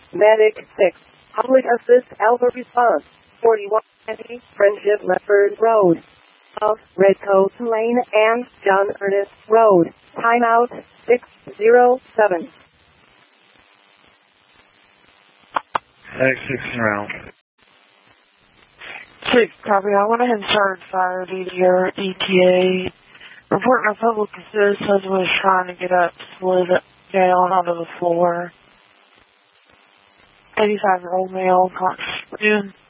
Medic 6. Public Assist Alpha Response. 4120 Friendship Lefford Road. Of Redcoat Lane and John Ernest Road. Timeout 607. X6 around. 6, copy. I went ahead and started fire DDR ETA. Reporting a public assist husband was trying to get up, slid down onto the floor. 85-year-old male, conscious.